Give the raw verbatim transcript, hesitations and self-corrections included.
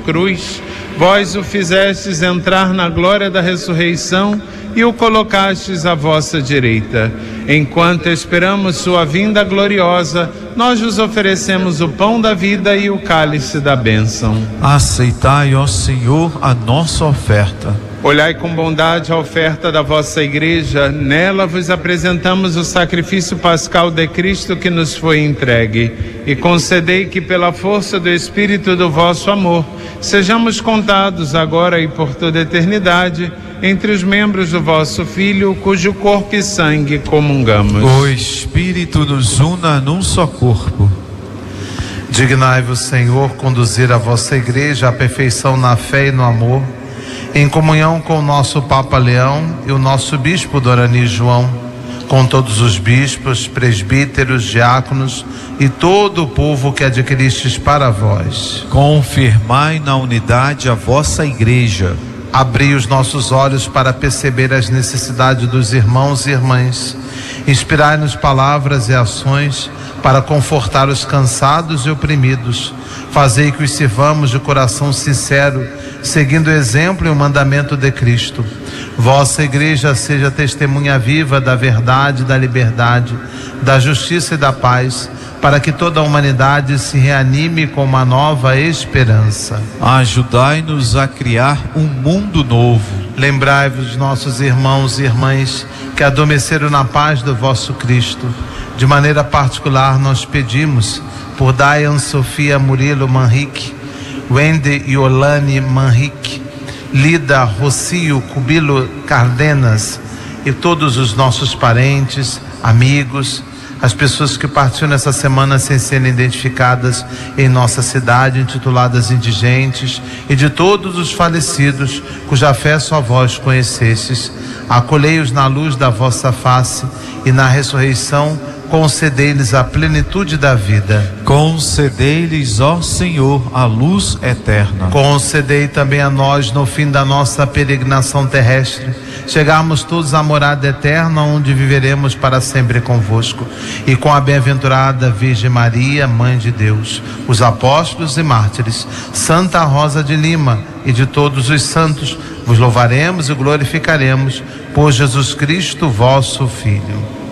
cruz, vós o fizestes entrar na glória da ressurreição e o colocastes à vossa direita. Enquanto esperamos sua vinda gloriosa, nós vos oferecemos o pão da vida e o cálice da bênção. Aceitai, ó Senhor, a nossa oferta. Olhai com bondade a oferta da vossa Igreja, nela vos apresentamos o sacrifício pascal de Cristo que nos foi entregue, e concedei que pela força do Espírito do vosso amor, sejamos contados agora e por toda a eternidade entre os membros do vosso Filho, cujo corpo e sangue comungamos. O Espírito nos una num só corpo. Dignai-vos, Senhor, conduzir a vossa Igreja à perfeição na fé e no amor, em comunhão com o nosso Papa Leão e o nosso Bispo Dorani João, com todos os bispos, presbíteros, diáconos e todo o povo que adquiristes para vós. Confirmai na unidade a vossa Igreja. Abri os nossos olhos para perceber as necessidades dos irmãos e irmãs. Inspirai-nos palavras e ações para confortar os cansados e oprimidos. Fazei que os sirvamos de coração sincero, seguindo o exemplo e o mandamento de Cristo. Vossa Igreja seja testemunha viva da verdade, da liberdade, da justiça e da paz, para que toda a humanidade se reanime com uma nova esperança. Ajudai-nos a criar um mundo novo. Lembrai-vos, nossos irmãos e irmãs, que adormeceram na paz do vosso Cristo. De maneira particular, nós pedimos por Dayan Sofia Murilo Manrique, Wendy Yolane Manrique, Lida Rocio Cubilo Cardenas e todos os nossos parentes, amigos, as pessoas que partiram nessa semana sem serem identificadas em nossa cidade, intituladas indigentes, e de todos os falecidos, cuja fé só vós conhecestes. Acolhei-os na luz da vossa face e na ressurreição concedei-lhes a plenitude da vida. Concedei-lhes, ó Senhor, a luz eterna. Concedei também a nós, no fim da nossa peregrinação terrestre, chegarmos todos à morada eterna, onde viveremos para sempre convosco, e com a bem-aventurada Virgem Maria, Mãe de Deus, os apóstolos e mártires, Santa Rosa de Lima e de todos os santos, vos louvaremos e glorificaremos por Jesus Cristo, vosso Filho.